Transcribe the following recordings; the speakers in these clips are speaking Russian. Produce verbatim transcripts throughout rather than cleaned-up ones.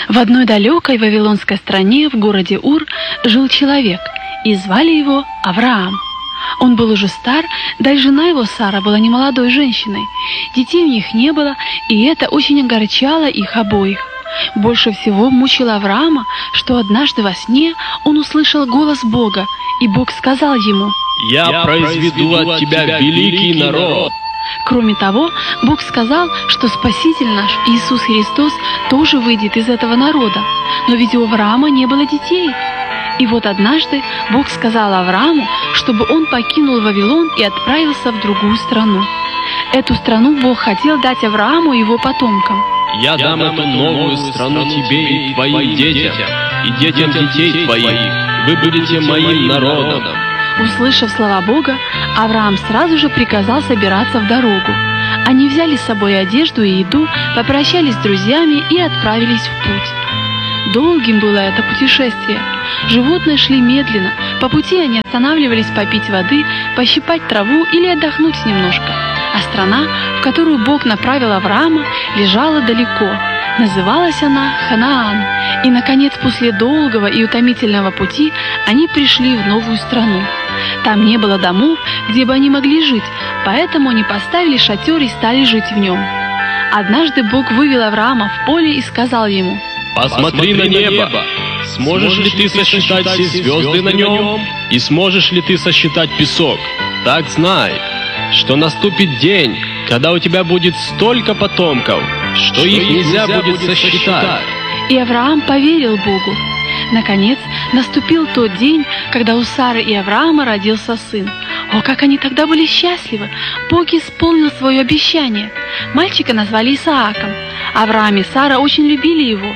В одной далекой вавилонской стране в городе Ур жил человек, и звали его Авраам. Он был уже стар, да и жена его Сара была немолодой женщиной. Детей у них не было, и это очень огорчало их обоих. Больше всего мучило Авраама, что однажды во сне он услышал голос Бога, и Бог сказал ему: «Я произведу от тебя великий народ». Кроме того, Бог сказал, что Спаситель наш, Иисус Христос, тоже выйдет из этого народа. Но ведь у Авраама не было детей. И вот однажды Бог сказал Аврааму, чтобы он покинул Вавилон и отправился в другую страну. Эту страну Бог хотел дать Аврааму и его потомкам. «Я дам эту новую страну тебе и твоим детям, и детям детей твоих. Вы будете моим народом». Услышав слова Бога, Авраам сразу же приказал собираться в дорогу. Они взяли с собой одежду и еду, попрощались с друзьями и отправились в путь. Долгим было это путешествие. Животные шли медленно, по пути они останавливались попить воды, пощипать траву или отдохнуть немножко. А страна, в которую Бог направил Авраама, лежала далеко. Называлась она Ханаан. И, наконец, после долгого и утомительного пути они пришли в новую страну. Там не было домов, где бы они могли жить, поэтому они поставили шатер и стали жить в нем. Однажды Бог вывел Авраама в поле и сказал ему: «Посмотри на небо. Сможешь ли ты сосчитать все звезды на нем? И сможешь ли ты сосчитать песок? Так знай, что наступит день, когда у тебя будет столько потомков, что их нельзя будет сосчитать». И Авраам поверил Богу. Наконец, наступил тот день, когда у Сары и Авраама родился сын. О, как они тогда были счастливы! Бог исполнил свое обещание. Мальчика назвали Исааком. Авраам и Сара очень любили его.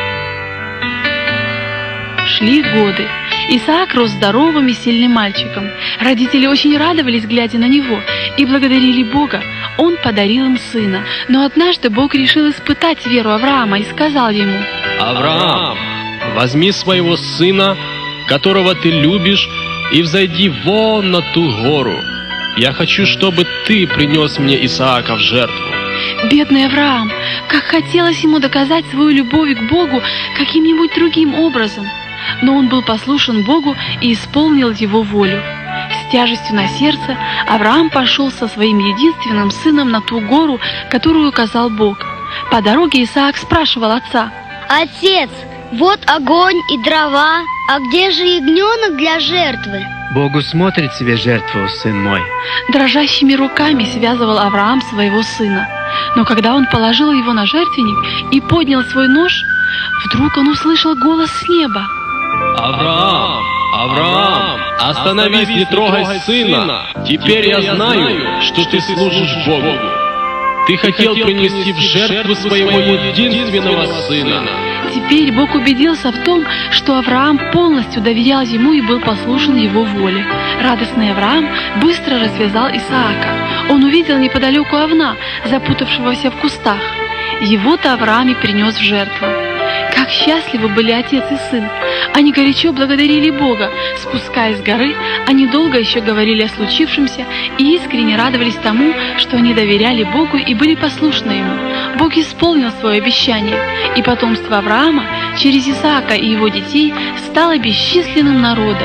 Шли годы. Исаак рос здоровым и сильным мальчиком. Родители очень радовались, глядя на него, и благодарили Бога. Он подарил им сына. Но однажды Бог решил испытать веру Авраама и сказал ему: «Авраам, возьми своего сына, которого ты любишь, и взойди вон на ту гору. Я хочу, чтобы ты принес мне Исаака в жертву». Бедный Авраам! Как хотелось ему доказать свою любовь к Богу каким-нибудь другим образом. Но он был послушен Богу и исполнил его волю. С тяжестью на сердце Авраам пошел со своим единственным сыном на ту гору, которую указал Бог. По дороге Исаак спрашивал отца: «Отец, вот огонь и дрова, а где же ягненок для жертвы?» «Богу смотрит себе жертву, сын мой». Дрожащими руками связывал Авраам своего сына. Но когда он положил его на жертвенник и поднял свой нож, вдруг он услышал голос с неба: «Авраам, Авраам, остановись, не трогай сына. Теперь я знаю, что ты служишь Богу. Ты хотел принести в жертву своего единственного сына». Теперь Бог убедился в том, что Авраам полностью доверял ему и был послушен его воле. Радостный Авраам быстро развязал Исаака. Он увидел неподалеку овна, запутавшегося в кустах. Его-то Авраам и принес в жертву. Как счастливы были отец и сын! Они горячо благодарили Бога. Спускаясь с горы, они долго еще говорили о случившемся и искренне радовались тому, что они доверяли Богу и были послушны Ему. Бог исполнил свое обещание, и потомство Авраама через Исаака и его детей стало бесчисленным народом.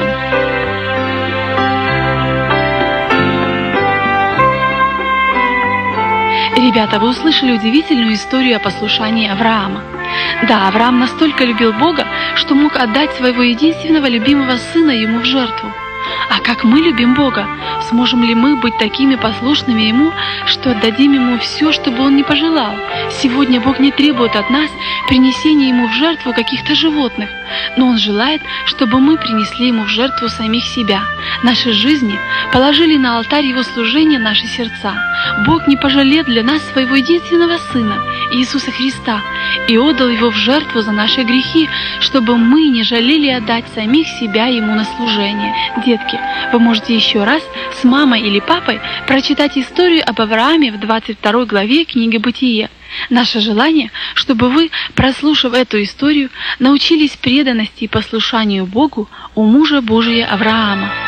Ребята, вы услышали удивительную историю о послушании Авраама. Да, Авраам настолько любил Бога, что мог отдать своего единственного любимого сына ему в жертву. А как мы любим Бога? Сможем ли мы быть такими послушными Ему, что отдадим Ему все, что бы Он ни пожелал? Сегодня Бог не требует от нас принесения Ему в жертву каких-то животных, но Он желает, чтобы мы принесли Ему в жертву самих себя, наши жизни, положили на алтарь Его служения наши сердца. Бог не пожалел для нас своего единственного Сына, Иисуса Христа, и отдал Его в жертву за наши грехи, чтобы мы не жалели отдать самих себя Ему на служение. Детки, вы можете еще раз с мамой или папой прочитать историю об Аврааме в двадцать второй главе книги «Бытие». Наше желание, чтобы вы, прослушав эту историю, научились преданности и послушанию Богу у мужа Божия Авраама.